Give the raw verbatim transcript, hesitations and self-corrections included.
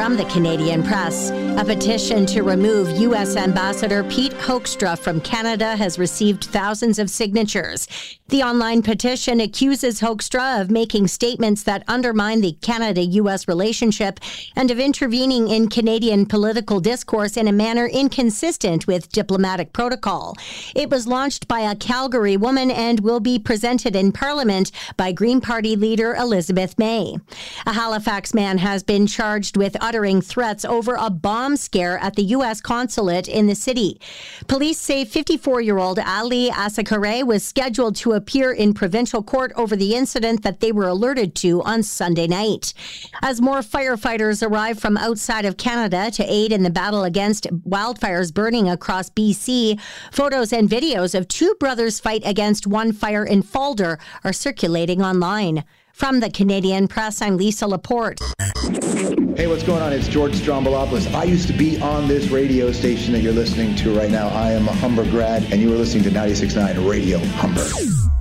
From the Canadian Press, a petition to remove U S Ambassador Pete Hoekstra from Canada has received thousands of signatures. The online petition accuses Hoekstra of making statements that undermine the Canada-U S relationship and of intervening in Canadian political discourse in a manner inconsistent with diplomatic protocol. It was launched by a Calgary woman and will be presented in Parliament by Green Party leader Elizabeth May. A Halifax man has been charged with uttering threats over a bomb scare at the U S consulate in the city. Police say fifty-four-year-old Ali Asakare was scheduled to appear in provincial court over the incident that they were alerted to on Sunday night. As more firefighters arrive from outside of Canada to aid in the battle against wildfires burning across B C, photos and videos of two brothers fight against one fire in Falder are circulating online. From the Canadian Press, I'm Lisa Laporte. Hey, what's going on? It's George Strombolopoulos. I used to be on this radio station that you're listening to right now. I am a Humber grad, and you are listening to ninety-six point nine Radio Humber.